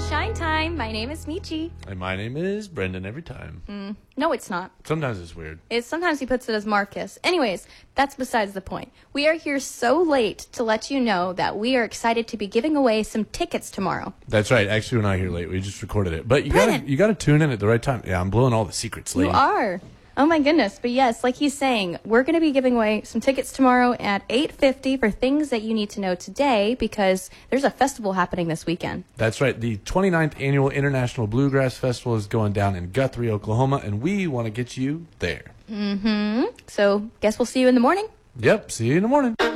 Shine Time. My name is Michi. And my name is Brendan every time. No, it's not. Sometimes it's weird. Sometimes he puts it as Marcus. Anyways, that's besides the point. We are here so late to let you know that we are excited to be giving away some tickets tomorrow. That's right. Actually, we're not here late. We just recorded it. But Brennan. you gotta tune in at the right time. Yeah, I'm blowing all the secrets, lady. You are. Oh my goodness. But yes, like he's saying, we're going to be giving away some tickets tomorrow at 8:50 for things that you need to know today because there's a festival happening this weekend. That's right. The 29th Annual International Bluegrass Festival is going down in Guthrie, Oklahoma, and we want to get you there. So, guess we'll see you in the morning. Yep. See you in the morning.